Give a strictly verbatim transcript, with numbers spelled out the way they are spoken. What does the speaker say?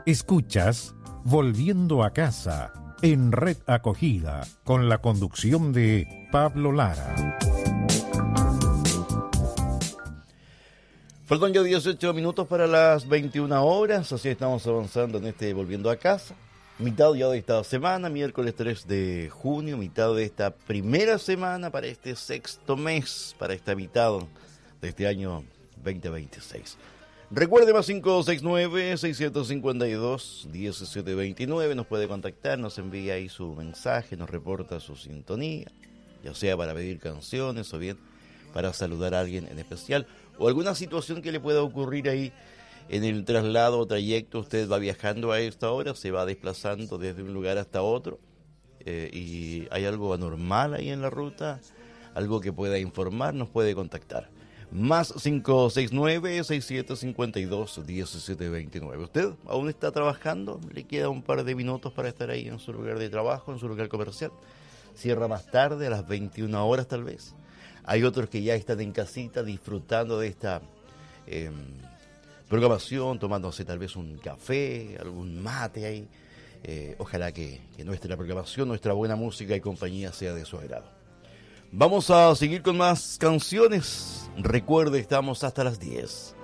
Escuchas Volviendo a Casa en Red Acogida con la conducción de Pablo Lara. Faltan ya dieciocho minutos para las veintiuna horas, así estamos avanzando en este Volviendo a Casa. Mitad ya de esta semana, miércoles tres de junio, mitad de esta primera semana para este sexto mes, para esta mitad de este año veinte veintiséis. Recuerde, más cinco seis nueve, seis siete cinco dos, uno siete dos nueve, nos puede contactar, nos envía ahí su mensaje, nos reporta su sintonía, ya sea para pedir canciones o bien para saludar a alguien en especial, o alguna situación que le pueda ocurrir ahí en el traslado o trayecto. Usted va viajando a esta hora, se va desplazando desde un lugar hasta otro, eh, y hay algo anormal ahí en la ruta, algo que pueda informar, nos puede contactar. Más cinco seis nueve, seis siete cinco dos, uno siete dos nueve. ¿Usted aún está trabajando? ¿Le queda un par de minutos para estar ahí en su lugar de trabajo, en su lugar comercial? ¿Cierra más tarde, a las veintiuna horas tal vez? Hay otros que ya están en casita disfrutando de esta eh, programación, tomándose tal vez un café, algún mate ahí. Eh, ojalá que, que nuestra programación, nuestra buena música y compañía sea de su agrado. Vamos a seguir con más canciones. Recuerde, estamos hasta las diez.